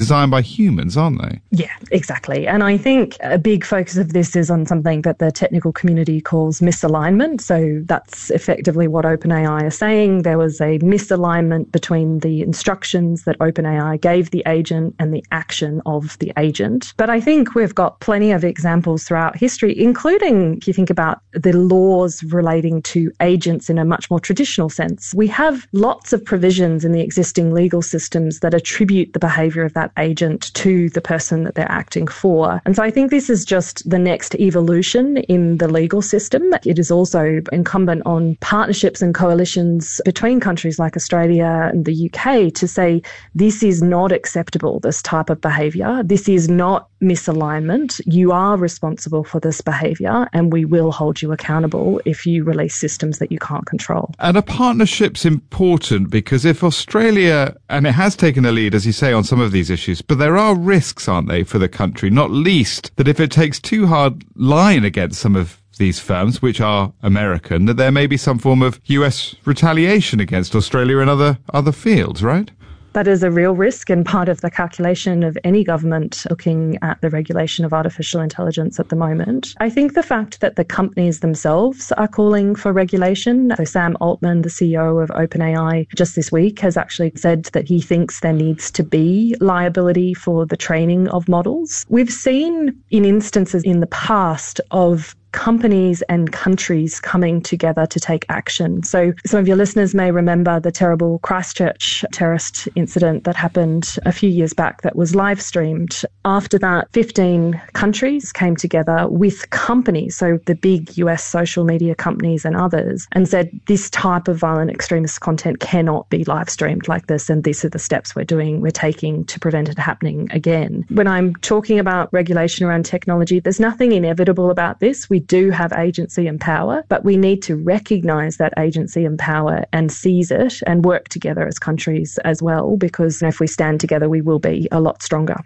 designed by humans, aren't they? Yeah, exactly. And I think a big focus of this is on something that the technical community calls misalignment. So that's effectively what OpenAI is saying. There was a misalignment between the instructions that OpenAI gave the agent and the action of the agent. But I think we've got plenty of examples throughout history, including if you think about the laws relating to agents in a much more traditional sense. We have lots of provisions in the existing legal systems that attribute the behaviour of that agent to the person that they're acting for. And so I think this is just the next evolution in the legal system. It is also incumbent on partnerships and coalitions between countries like Australia and the UK to say this is not acceptable, this type of behaviour. This is not misalignment. You are responsible for this behaviour and we will hold you accountable if you release systems that you can't control. And a partnership's important because if Australia, and it has taken a lead, as you say, on some of these issues, but there are risks, aren't they, for the country, not least that if it takes too hard line against some of these firms, which are American, that there may be some form of US retaliation against Australia in other fields, right? That is a real risk and part of the calculation of any government looking at the regulation of artificial intelligence at the moment. I think the fact that the companies themselves are calling for regulation, so Sam Altman, the CEO of OpenAI, just this week has actually said that he thinks there needs to be liability for the training of models. We've seen in instances in the past of companies and countries coming together to take action. So some of your listeners may remember the terrible Christchurch terrorist incident that happened a few years back that was live streamed. After that, 15 countries came together with companies, so the big US social media companies and others, and said this type of violent extremist content cannot be live streamed like this, and these are the steps we're taking to prevent it happening again. When I'm talking about regulation around technology, there's nothing inevitable about this. We do have agency and power, but we need to recognise that agency and power and seize it and work together as countries as well, because if we stand together, we will be a lot stronger.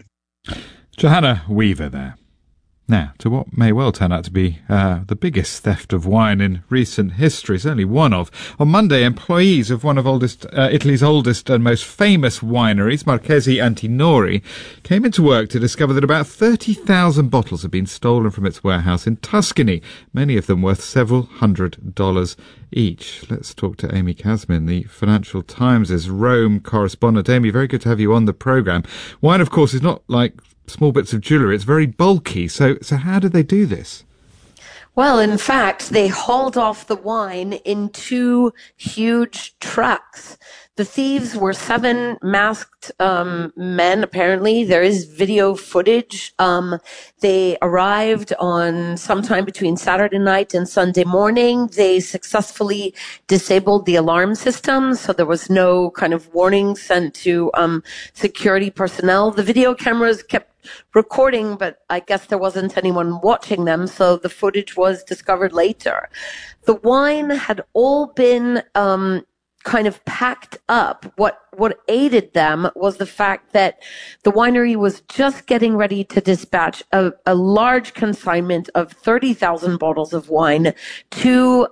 Johanna Weaver there. Now, to what may well turn out to be the biggest theft of wine in recent history, certainly one of. On Monday, employees of one of Italy's oldest and most famous wineries, Marchesi Antinori, came into work to discover that about 30,000 bottles had been stolen from its warehouse in Tuscany, many of them worth several $100s each. Let's talk to Amy Kasmin, the Financial Times' Rome correspondent. Amy, very good to have you on the programme. Wine, of course, is not like small bits of jewellery. It's very bulky. So how did they do this? Well, in fact, they hauled off the wine in 2 huge trucks. The thieves were 7 masked men, apparently. There is video footage. They arrived on sometime between Saturday night and Sunday morning. They successfully disabled the alarm system, so there was no kind of warning sent to security personnel. The video cameras kept recording, but I guess there wasn't anyone watching them, so the footage was discovered later. The wine had all been kind of packed up. What aided them was the fact that the winery was just getting ready to dispatch a large consignment of 30,000 bottles of wine to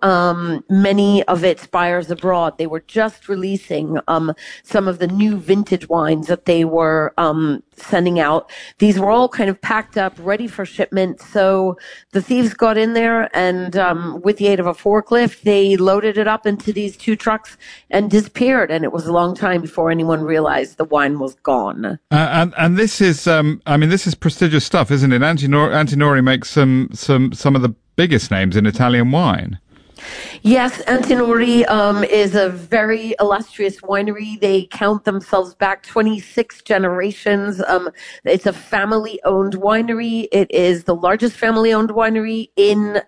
many of its buyers abroad. They were just releasing some of the new vintage wines that they were sending out. These were all kind of packed up, ready for shipment. So the thieves got in there and with the aid of a forklift, they loaded it up into these 2 trucks and disappeared. And it was a long time before anyone realized the wine was gone. And this is, this is prestigious stuff, isn't it? Antinori makes some of the biggest names in Italian wine. Yes, Antinori is a very illustrious winery. They count themselves back 26 generations. It's a family-owned winery. It is the largest family-owned winery in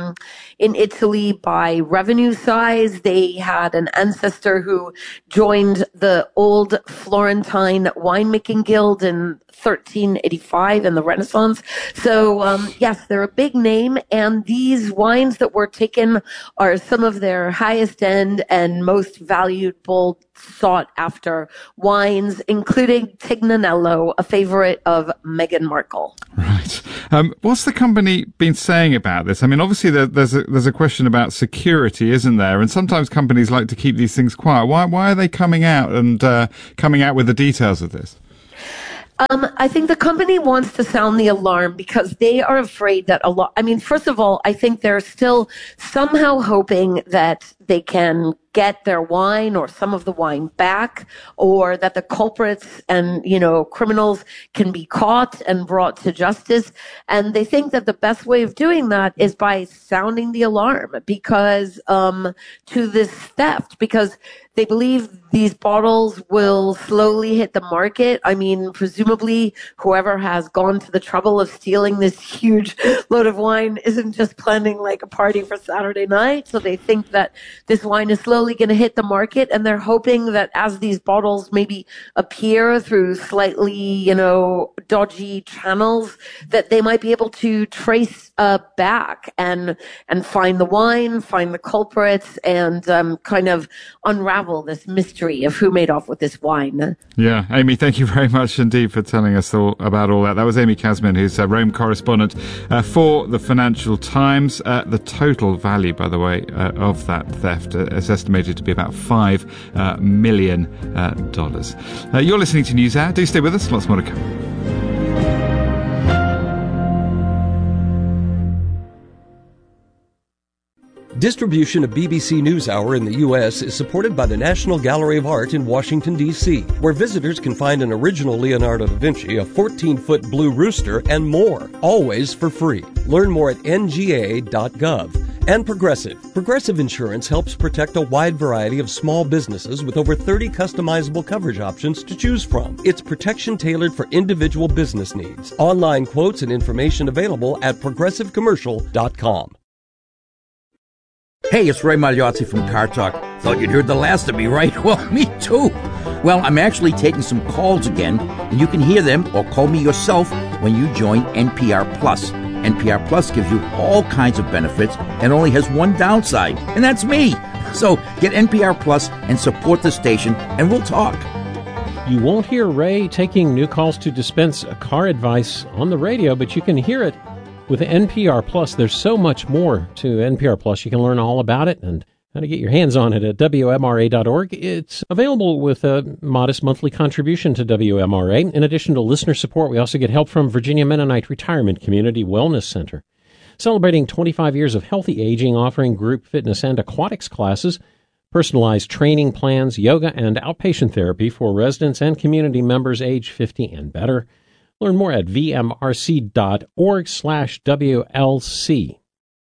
Italy by revenue size. They had an ancestor who joined the old Florentine winemaking guild in 1385 in the Renaissance. So, yes, they're a big name, and these wines that were taken are some of their highest end and most valuable, sought after wines, including Tignanello, a favorite of Meghan Markle. Right. What's the company been saying about this? I mean, obviously there's a question about security, isn't there? And sometimes companies like to keep these things quiet. Why are they coming out with the details of this? I think the company wants to sound the alarm because they are afraid that first of all, I think they're still somehow hoping that they can get their wine or some of the wine back, or that the culprits and, criminals can be caught and brought to justice. And they think that the best way of doing that is by sounding the alarm because, to this theft, because they believe these bottles will slowly hit the market. I mean, presumably whoever has gone to the trouble of stealing this huge load of wine isn't just planning like a party for Saturday night. So they think that this wine is slowly going to hit the market, and they're hoping that as these bottles maybe appear through slightly, dodgy channels, that they might be able to trace back and find the wine, find the culprits, and kind of unravel this mystery of who made off with this wine. Yeah, Amy, thank you very much indeed for telling us all about all that. That was Amy Kasmin, who's a Rome correspondent for the Financial Times. The total value, by the way, of that theft is estimated to be about $5 million. You're listening to NewsHour. Do stay with us. Lots more to come. Distribution of BBC NewsHour in the U.S. is supported by the National Gallery of Art in Washington, D.C., where visitors can find an original Leonardo da Vinci, a 14-foot blue rooster, and more, always for free. Learn more at nga.gov. And Progressive. Progressive Insurance helps protect a wide variety of small businesses with over 30 customizable coverage options to choose from. It's protection tailored for individual business needs. Online quotes and information available at progressivecommercial.com. Hey, it's Ray Magliozzi from Car Talk. Thought you'd heard the last of me, right? Well, me too. Well, I'm actually taking some calls again, and you can hear them or call me yourself when you join NPR Plus. NPR Plus gives you all kinds of benefits and only has one downside, and that's me. So get NPR Plus and support the station, and we'll talk. You won't hear Ray taking new calls to dispense car advice on the radio, but you can hear it with NPR Plus. There's so much more to NPR Plus. You can learn all about it and how to get your hands on it at WMRA.org. It's available with a modest monthly contribution to WMRA. In addition to listener support, we also get help from Virginia Mennonite Retirement Community Wellness Center, celebrating 25 years of healthy aging, offering group fitness and aquatics classes, personalized training plans, yoga, and outpatient therapy for residents and community members age 50 and better. Learn more at vmrc.org/WLC.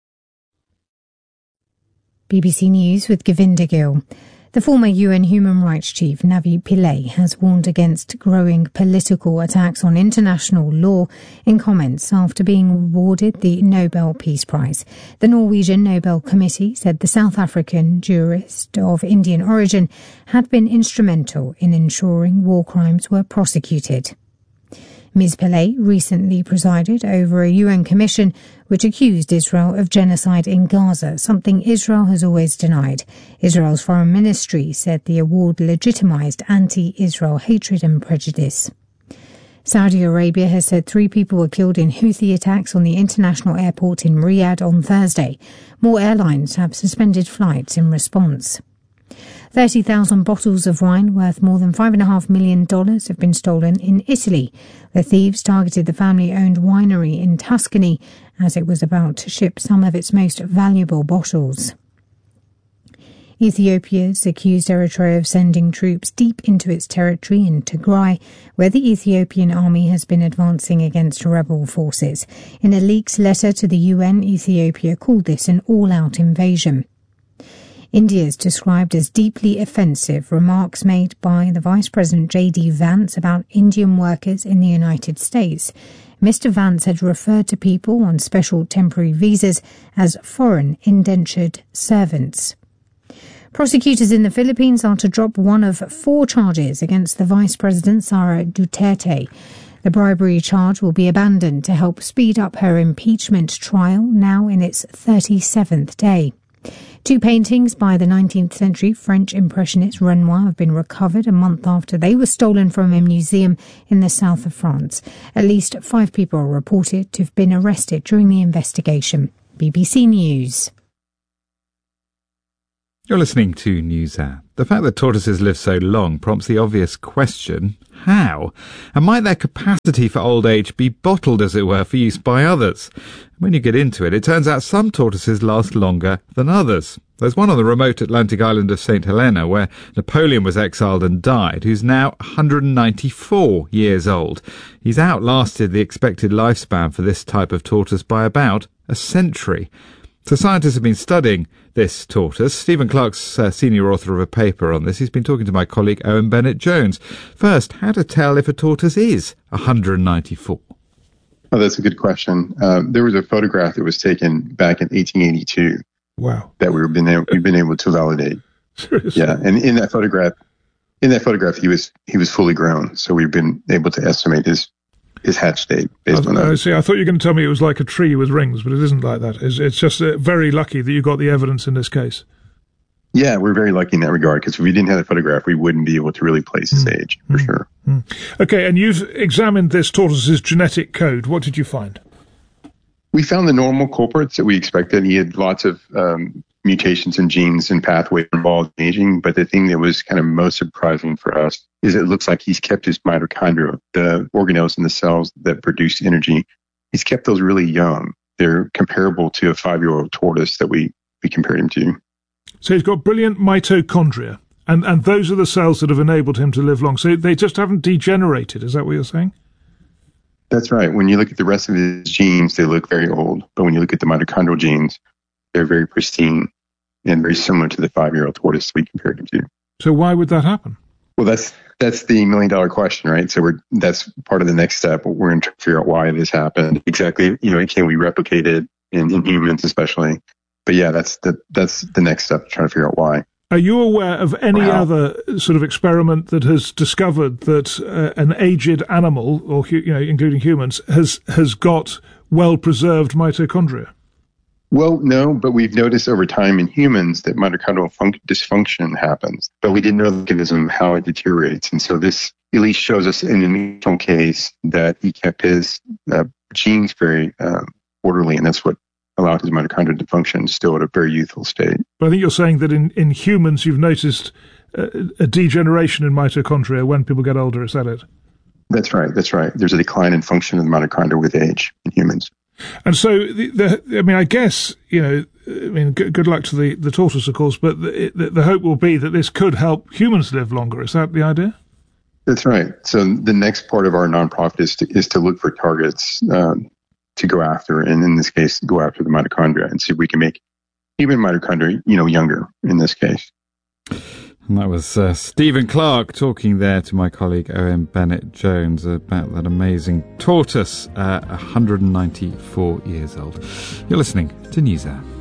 BBC News with Govinda Gill. The former UN Human Rights Chief Navi Pillay has warned against growing political attacks on international law in comments after being awarded the Nobel Peace Prize. The Norwegian Nobel Committee said the South African jurist of Indian origin had been instrumental in ensuring war crimes were prosecuted. Ms. Pillay recently presided over a UN commission which accused Israel of genocide in Gaza, something Israel has always denied. Israel's foreign ministry said the award legitimized anti-Israel hatred and prejudice. Saudi Arabia has said 3 people were killed in Houthi attacks on the international airport in Riyadh on Thursday. More airlines have suspended flights in response. 30,000 bottles of wine worth more than $5.5 million have been stolen in Italy. The thieves targeted the family-owned winery in Tuscany as it was about to ship some of its most valuable bottles. Ethiopia's accused Eritrea of sending troops deep into its territory in Tigray, where the Ethiopian army has been advancing against rebel forces. In a leaked letter to the UN, Ethiopia called this an all-out invasion. India is described as deeply offensive remarks made by the Vice President J.D. Vance about Indian workers in the United States. Mr. Vance had referred to people on special temporary visas as foreign indentured servants. Prosecutors in the Philippines are to drop one of 4 charges against the Vice President Sara Duterte. The bribery charge will be abandoned to help speed up her impeachment trial, now in its 37th day. 2 paintings by the 19th century French impressionist Renoir have been recovered a month after they were stolen from a museum in the south of France. At least 5 people are reported to have been arrested during the investigation. BBC News. You're listening to NewsHour. The fact that tortoises live so long prompts the obvious question, how? And might their capacity for old age be bottled, as it were, for use by others? When you get into it, it turns out some tortoises last longer than others. There's one on the remote Atlantic island of St. Helena, where Napoleon was exiled and died, who's now 194 years old. He's outlasted the expected lifespan for this type of tortoise by about a century. So scientists have been studying this tortoise. Stephen Clark's senior author of a paper on this. He's been talking to my colleague Owen Bennett-Jones. First, how to tell if a tortoise is 194? Oh, that's a good question. There was a photograph that was taken back in 1882. Wow. That we've been able to validate. Seriously? Yeah, and in that photograph, he was fully grown. So we've been able to estimate his hatch date based on that. I see. I thought you were going to tell me it was like a tree with rings, but it isn't like that. It's just very lucky that you got the evidence in this case. Yeah, we're very lucky in that regard, because if we didn't have the photograph, we wouldn't be able to really place his age, for sure. Okay, and you've examined this tortoise's genetic code. What did you find? We found the normal culprits that we expected. He had lots of mutations in genes and pathways involved in aging, but the thing that was kind of most surprising for us is it looks like he's kept his mitochondria, the organelles in the cells that produce energy. He's kept those really young. They're comparable to a 5-year-old tortoise that we compared him to. So he's got brilliant mitochondria, and those are the cells that have enabled him to live long. So they just haven't degenerated. Is that what you're saying? That's right. When you look at the rest of his genes, they look very old. But when you look at the mitochondrial genes, they're very pristine and very similar to the 5-year-old tortoise we compared him to. So why would that happen? Well, that's the million-dollar question, right? So that's part of the next step. We're going to figure out why this happened exactly. Can we replicate it in humans, especially? But yeah, that's the next step, trying to figure out why. Are you aware of any other sort of experiment that has discovered that an aged animal, or including humans, has got well-preserved mitochondria? Well, no, but we've noticed over time in humans that mitochondrial dysfunction happens, but we didn't know the mechanism, how it deteriorates. And so this at least shows us in an initial case that he kept his genes very orderly, and that's what allowed his mitochondria to function still at a very youthful state. But I think you're saying that in humans you've noticed a degeneration in mitochondria when people get older. Is that it? That's right. There's a decline in function of the mitochondria with age in humans. And so, I guess, good luck to the tortoise, of course, but the hope will be that this could help humans live longer. Is that the idea? That's right. So the next part of our nonprofit is to look for targets to go after, and in this case, go after the mitochondria and see if we can make human mitochondria, younger in this case. And that was Stephen Clark talking there to my colleague Owen Bennett-Jones about that amazing tortoise, 194 years old. You're listening to NewsHour.